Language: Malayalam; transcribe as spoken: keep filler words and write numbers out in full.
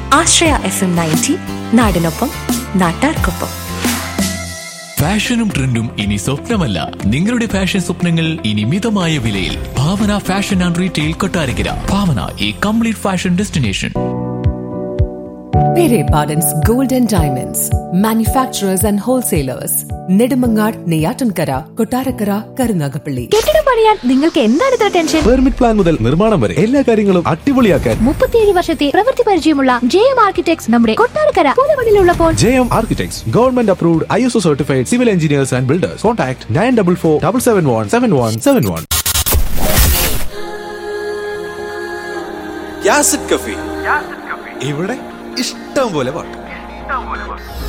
ആശ്രയ എഫ് എം നയൻറ്റി, നാടിനൊപ്പം നാട്ടാർക്കൊപ്പം. ഫാഷനും ട്രെൻഡും ഇനി സ്വപ്നമല്ല, നിങ്ങളുടെ ഫാഷൻ സ്വപ്നങ്ങൾ ഇനി മിതമായ വിലയിൽ. ഭാവന ഫാഷൻ ആൻഡ് റീറ്റെയിൽ കൊട്ടാരക്കര. ഭാവന, ഈ complete fashion destination. Pere Pardon's Gold and Diamonds, manufacturers and wholesalers. Nedumangad, Neyyattinkara, Kottarakkara, Karunagappally. കെട്ടിടം പണിയാൻ നിങ്ങൾക്ക് എന്താണ് ഇത്ര ടെൻഷൻ? പെർമിറ്റ് പ്ലാൻ മുതൽ നിർമ്മാണം വരെ എല്ലാ കാര്യങ്ങളും അടിപൊളിയാക്കാൻ മുപ്പത്തിയേഴ് വർഷത്തെ പ്രവൃത്തി പരിചയമുള്ള ജെ എം ആർക്കിടെക്ട്സ് നമ്മുടെ Kottarakkara പൂതമണിലുള്ളപ്പോൾ. J M architects, government approved, I S O certified civil engineers and builders. Contact nine double four double seven one seven one seven one. യാസിഡ് cafe, ഇവിടെ ഇഷ്ടം പോലെ പാട്ട്.